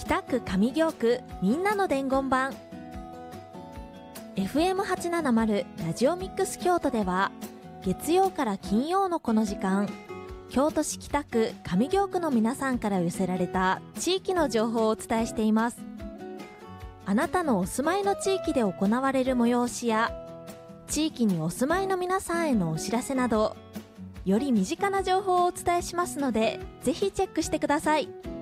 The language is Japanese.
北区上京区みんなの伝言板 FM870 ラジオミックス京都では月曜から金曜のこの時間、京都市北区上京区の皆さんから寄せられた地域の情報をお伝えしています。あなたのお住まいの地域で行われる催しや地域にお住まいの皆さんへのお知らせなど、より身近な情報をお伝えしますので、ぜひチェックしてください。